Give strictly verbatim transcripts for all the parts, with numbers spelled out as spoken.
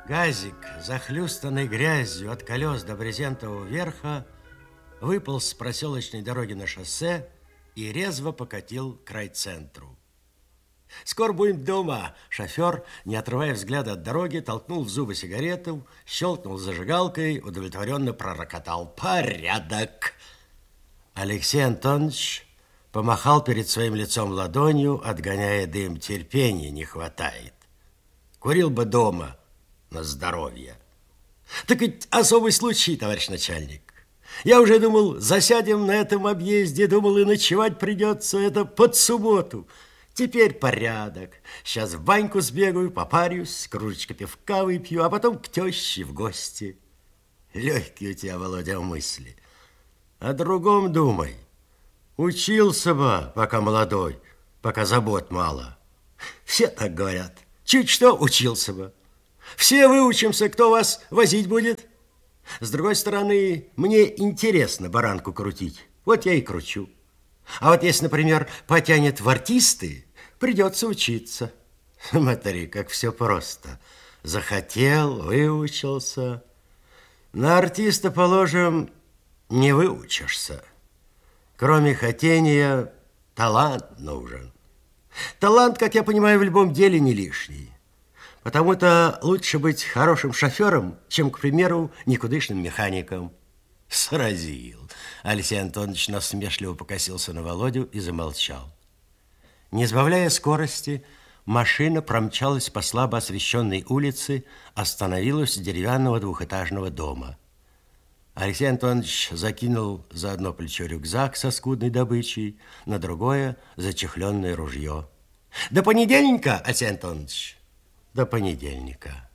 Газик, захлюстанный грязью от колес до брезентового верха, выполз с проселочной дороги на шоссе и резво покатил к райцентру. «Скоро будем дома!» Шофер, не отрывая взгляда от дороги, толкнул в зубы сигарету, щелкнул зажигалкой, удовлетворенно пророкотал: «Порядок!» Алексей Антонович помахал перед своим лицом ладонью, отгоняя дым. Терпения не хватает. Курил бы дома на здоровье. Так ведь особый случай, товарищ начальник. Я уже думал, засядем на этом объезде, думал, и ночевать придется это под субботу. Теперь порядок. Сейчас в баньку сбегаю, попарюсь, кружечка пивка выпью, а потом к теще в гости. Легкие у тебя, Володя, мысли. О другом думай. Учился бы, пока молодой, пока забот мало. Все так говорят. Чуть что, учился бы. Все выучимся, кто вас возить будет. С другой стороны, мне интересно баранку крутить. Вот я и кручу. А вот если, например, потянет в артисты, придется учиться. Смотри, как все просто. Захотел, выучился. На артиста, положим, не выучишься. Кроме хотения, талант нужен. Талант, как я понимаю, в любом деле не лишний. Потому-то лучше быть хорошим шофером, чем, к примеру, никудышным механиком. Сразил. Алексей Антонович насмешливо покосился на Володю и замолчал. Не сбавляя скорости, машина промчалась по слабо освещенной улице, остановилась у деревянного двухэтажного дома. Алексей Антонович закинул за одно плечо рюкзак со скудной добычей, на другое зачехленное ружье. До понедельника, Алексей Антонович? До понедельника.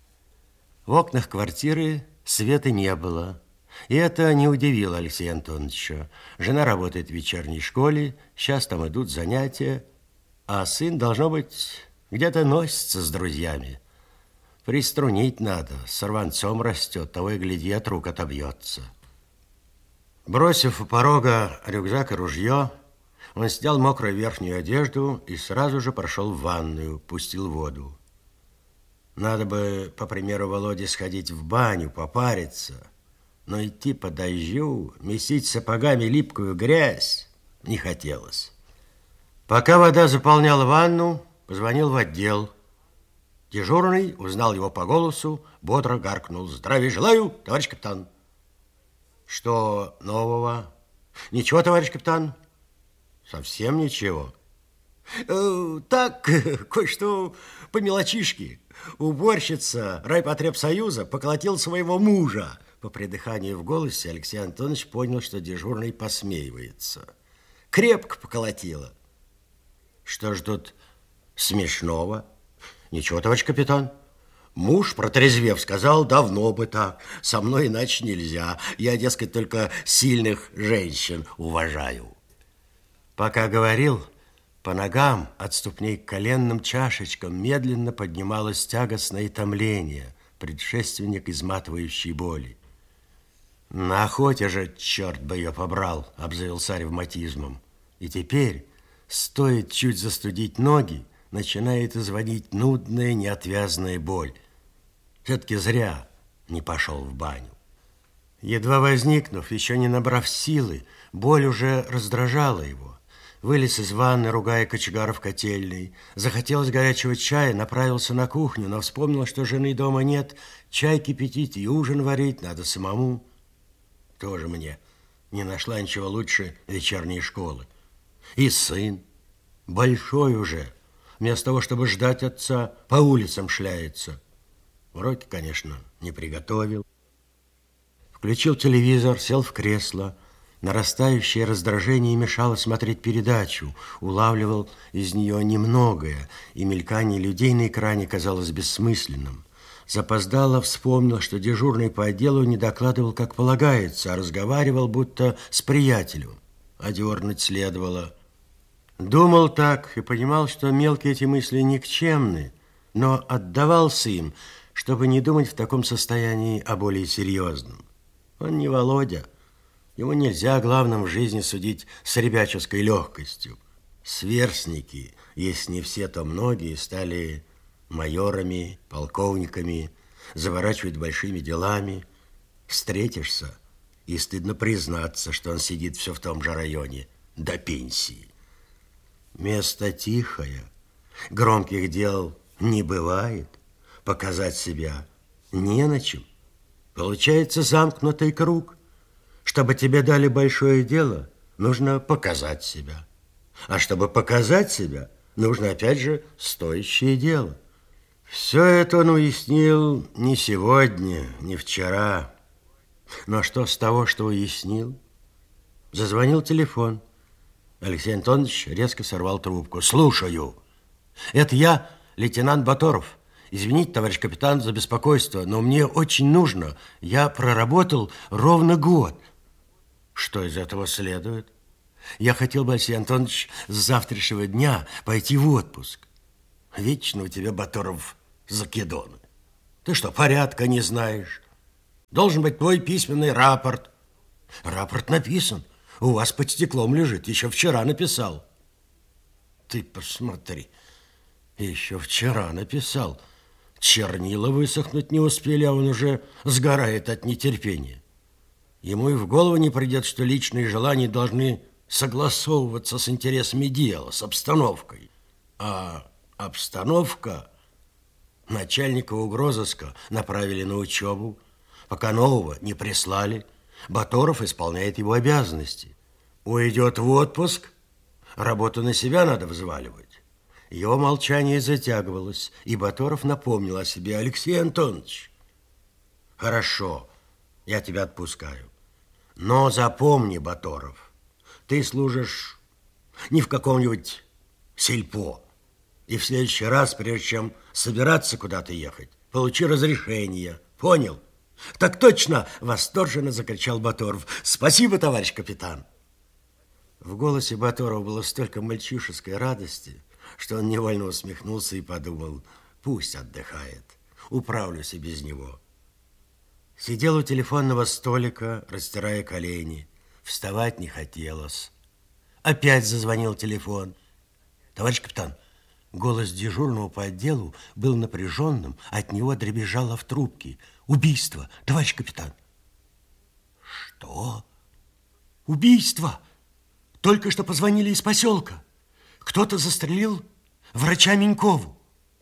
В окнах квартиры света не было. И это не удивило Алексея Антоновича. Жена работает в вечерней школе, сейчас там идут занятия, а сын, должно быть, где-то носится с друзьями. Приструнить надо, сорванцом растет, того и гляди, от рук отобьется. Бросив у порога рюкзак и ружье, он снял мокрую верхнюю одежду и сразу же прошел в ванную, пустил воду. Надо бы, по примеру Володи, сходить в баню, попариться, но идти по дождю, месить сапогами липкую грязь не хотелось. Пока вода заполняла ванну, позвонил в отдел. Дежурный узнал его по голосу, бодро гаркнул: «Здравия желаю, товарищ капитан». «Что нового?» «Ничего, товарищ капитан». «Совсем ничего?» э, «Так, кое-что по мелочишке. Уборщица райпотребсоюза поколотила своего мужа». По придыханию в голосе Алексей Антонович понял, что дежурный посмеивается. «Крепко поколотила». «Что ж тут смешного?» «Ничего, товарищ капитан. Муж, протрезвев, сказал: давно бы так. Со мной иначе нельзя. Я, дескать, только сильных женщин уважаю». Пока говорил, по ногам от ступней к коленным чашечкам медленно поднималось тягостное томление, предшественник изматывающей боли. «На охоте же, черт бы ее побрал», — обзавелся ревматизмом. И теперь, стоит чуть застудить ноги, начинает изводить нудная, неотвязная боль. Все-таки зря не пошел в баню. Едва возникнув, еще не набрав силы, боль уже раздражала его. Вылез из ванны, ругая кочегара в котельной. Захотелось горячего чая, направился на кухню, но вспомнил, что жены дома нет. Чай кипятить и ужин варить надо самому. Тоже мне не нашла ничего лучше вечерней школы. И сын, большой уже, вместо того, чтобы ждать отца, по улицам шляется. Уроки, конечно, не приготовил. Включил телевизор, сел в кресло. Нарастающее раздражение мешало смотреть передачу. Улавливал из нее немногое, и мелькание людей на экране казалось бессмысленным. Запоздало вспомнил, что дежурный по отделу не докладывал, как полагается, а разговаривал будто с приятелем. Одернуть следовало. Думал так и понимал, что мелкие эти мысли никчемны, но отдавался им, чтобы не думать в таком состоянии о более серьезном. Он не Володя. Ему нельзя главным в жизни судить с ребяческой легкостью. Сверстники, если не все, то многие, стали майорами, полковниками, заворачивает большими делами. Встретишься, и стыдно признаться, что он сидит все в том же районе до пенсии. Место тихое, громких дел не бывает, показать себя не на чем. Получается замкнутый круг. Чтобы тебе дали большое дело, нужно показать себя. А чтобы показать себя, нужно опять же стоящее дело. Все это он уяснил не сегодня, не вчера. Но что с того, что уяснил? Зазвонил телефон. Алексей Антонович резко сорвал трубку. Слушаю. Это я, лейтенант Баторов. Извините, товарищ капитан, за беспокойство, но мне очень нужно. Я проработал ровно год. Что из этого следует? Я хотел бы, Алексей Антонович, с завтрашнего дня пойти в отпуск. Вечно у тебя, Баторов, закидоны. Ты что, порядка не знаешь? Должен быть твой письменный рапорт. Рапорт написан. У вас под стеклом лежит. Еще вчера написал. Ты посмотри. Еще вчера написал. Чернила высохнуть не успели, а он уже сгорает от нетерпения. Ему и в голову не придет, что личные желания должны согласовываться с интересами дела, с обстановкой. А обстановка начальника угрозыска направили на учебу, пока нового не прислали. Баторов исполняет его обязанности. Уйдет в отпуск, работу на себя надо взваливать. Его молчание затягивалось, и Баторов напомнил о себе. Алексей Антонович, хорошо, я тебя отпускаю. Но запомни, Баторов, ты служишь не в каком-нибудь сельпо. И в следующий раз, прежде чем собираться куда-то ехать, получи разрешение. Понял? Так точно, восторженно закричал Баторов. Спасибо, товарищ капитан. В голосе Баторова было столько мальчишеской радости, что он невольно усмехнулся и подумал, пусть отдыхает, управлюсь и без него. Сидел у телефонного столика, растирая колени. Вставать не хотелось. Опять зазвонил телефон. Товарищ капитан, голос дежурного по отделу был напряженным, от него дребезжало в трубке. Убийство, товарищ капитан. Что? Убийство? Только что позвонили из поселка. Кто-то застрелил врача Менькову.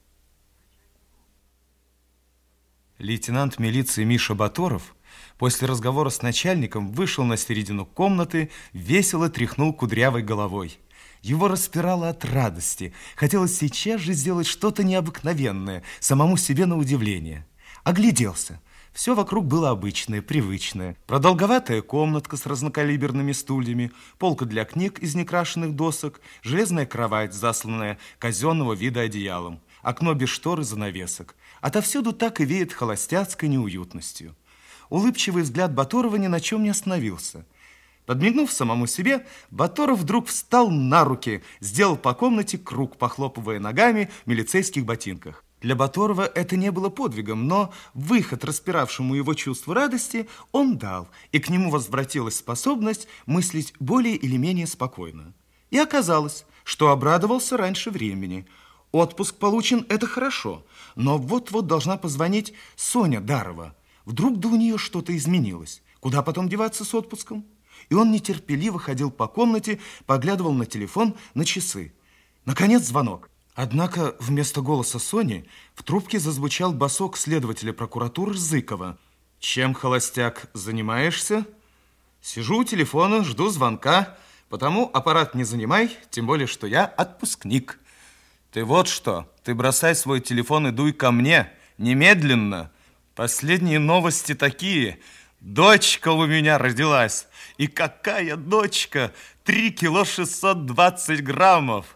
Лейтенант милиции Миша Баторов после разговора с начальником вышел на середину комнаты, весело тряхнул кудрявой головой. Его распирало от радости. Хотелось сейчас же сделать что-то необыкновенное, самому себе на удивление. Огляделся. Все вокруг было обычное, привычное. Продолговатая комнатка с разнокалиберными стульями, полка для книг из некрашенных досок, железная кровать, засланная казенного вида одеялом, окно без штор и занавесок. Отовсюду так и веет холостяцкой неуютностью. Улыбчивый взгляд Баторова ни на чем не остановился. Подмигнув самому себе, Баторов вдруг встал на руки, сделал по комнате круг, похлопывая ногами в милицейских ботинках. Для Баторова это не было подвигом, но выход распиравшему его чувству радости он дал, и к нему возвратилась способность мыслить более или менее спокойно. И оказалось, что обрадовался раньше времени. Отпуск получен – это хорошо, но вот-вот должна позвонить Соня Дарова. Вдруг да у нее что-то изменилось. Куда потом деваться с отпуском? И он нетерпеливо ходил по комнате, поглядывал на телефон, на часы. Наконец звонок. Однако вместо голоса Сони в трубке зазвучал басок следователя прокуратуры Зыкова. «Чем, холостяк, занимаешься?» «Сижу у телефона, жду звонка, потому аппарат не занимай, тем более, что я отпускник». «Ты вот что, ты бросай свой телефон и дуй ко мне, немедленно. Последние новости такие. Дочка у меня родилась. И какая дочка? Три кило шестьсот двадцать граммов.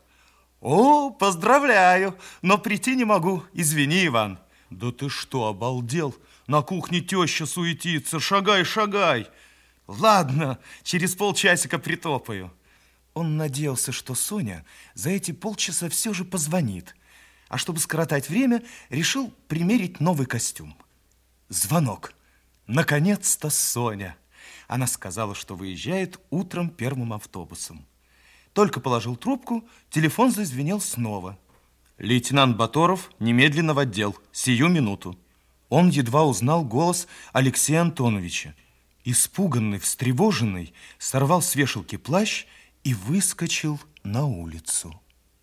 О, поздравляю, но прийти не могу. Извини, Иван». «Да ты что, обалдел? На кухне теща суетится. Шагай, шагай». «Ладно, через полчасика притопаю». Он надеялся, что Соня за эти полчаса все же позвонит. А чтобы скоротать время, решил примерить новый костюм. Звонок. Наконец-то Соня. Она сказала, что выезжает утром первым автобусом. Только положил трубку, телефон зазвенел снова. «Лейтенант Баторов, немедленно в отдел, сию минуту». Он едва узнал голос Алексея Антоновича. Испуганный, встревоженный, сорвал с вешалки плащ и выскочил на улицу.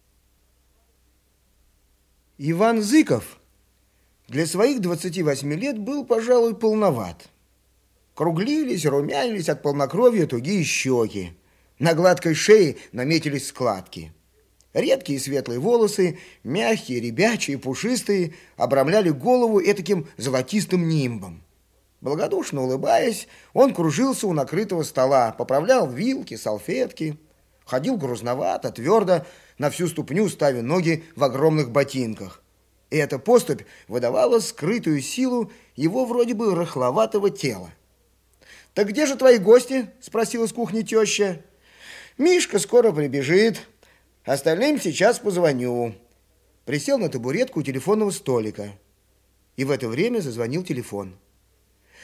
Иван Зыков для своих двадцати восьми лет был, пожалуй, полноват. Круглились, румянились от полнокровия тугие щеки. На гладкой шее наметились складки. Редкие светлые волосы, мягкие, ребячие, пушистые, обрамляли голову этаким золотистым нимбом. Благодушно улыбаясь, он кружился у накрытого стола, поправлял вилки, салфетки, ходил грузновато, твердо, на всю ступню ставя ноги в огромных ботинках. И эта поступь выдавала скрытую силу его вроде бы рыхловатого тела. «Так где же твои гости?» – спросила с кухни теща. «Мишка скоро прибежит. Остальным сейчас позвоню». Присел на табуретку у телефонного столика. И в это время зазвонил телефон.